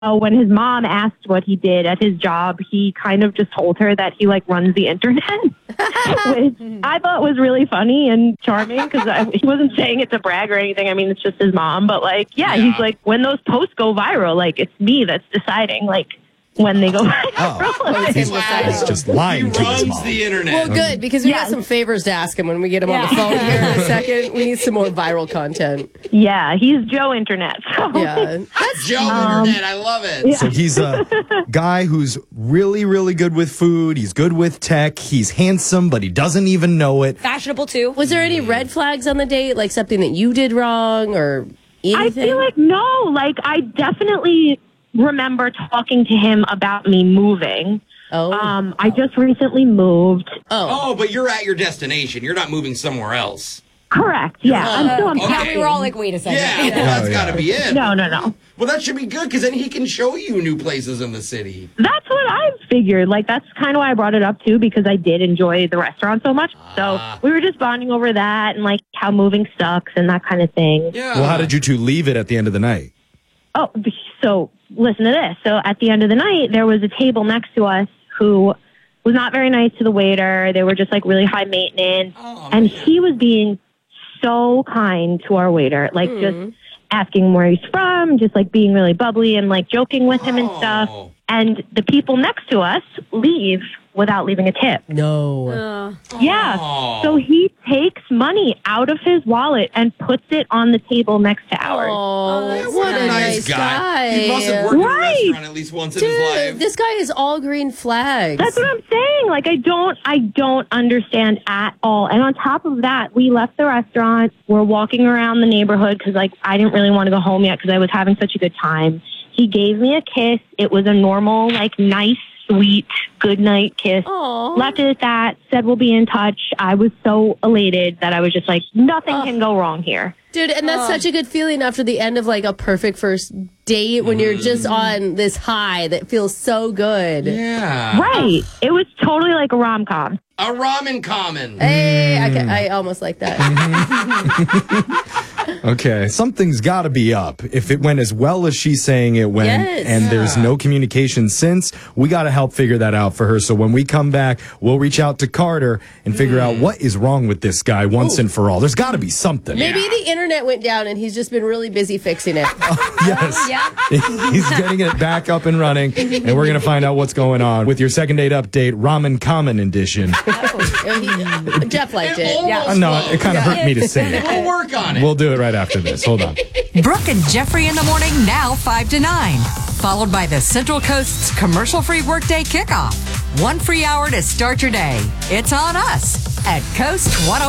when his mom asked what he did at his job, he kind of just told her that he runs the internet, which I thought was really funny and charming because he wasn't saying it to brag or anything. I mean, it's just his mom. But he's like, when those posts go viral, it's me that's deciding when they go viral. He's just lying to his mom. He runs the internet. Well, good, because we got some favors to ask him when we get him on the phone here in a second. We need some more viral content. Yeah, he's Joe Internet. So. Yeah, that's Joe Internet. I love it. Yeah. So he's a guy who's really, really good with food. He's good with tech. He's handsome, but he doesn't even know it. Fashionable, too. Was there any red flags on the date, like something that you did wrong or anything? I feel no. I definitely remember talking to him about me moving. I just recently moved. But you're at your destination. You're not moving somewhere else. Correct. Yeah. I'm still we were all like, wait a second. Yeah, that's got to be it. No. Well, that should be good because then he can show you new places in the city. That's what I figured. That's kind of why I brought it up, too, because I did enjoy the restaurant so much. So we were just bonding over that and, how moving sucks and that kind of thing. Yeah. Well, how did you two leave it at the end of the night? Oh, so listen to this. So at the end of the night, there was a table next to us who was not very nice to the waiter. They were just really high maintenance. And he was being so kind to our waiter, just asking where he's from, just being really bubbly and joking with him and stuff. And the people next to us leave without leaving a tip. No. Yeah. So he takes money out of his wallet and puts it on the table next to ours. Oh, what a nice guy. He must have worked in a restaurant at least once in his life. This guy is all green flags. That's what I'm saying. I don't understand at all. And on top of that, we left the restaurant. We're walking around the neighborhood because I didn't really want to go home yet because I was having such a good time. He gave me a kiss. It was a normal, nice, sweet, good night kiss. Aww. Left it at that, said we'll be in touch. I was so elated that I was just nothing can go wrong here. Dude, and that's such a good feeling after the end of a perfect first date when you're just on this high that feels so good. Yeah. Right. It was totally like a rom-com. A ramen common. Hey, I almost like that. Okay, something's got to be up. If it went as well as she's saying it went, and there's no communication since, we got to help figure that out for her. So when we come back, we'll reach out to Carter and figure out what is wrong with this guy once and for all. There's got to be something. Maybe the internet went down and he's just been really busy fixing it. Yes. He's getting it back up and running, and we're going to find out what's going on with your second date update, Ramen Common Edition. Jeff liked it. No, it kind of hurt me to say it. We'll work on it. We'll do it right after this. Hold on. Brooke and Jeffrey in the morning, now 5 to 9. Followed by the Central Coast's commercial-free workday kickoff. 1 free hour to start your day. It's on us at Coast 101.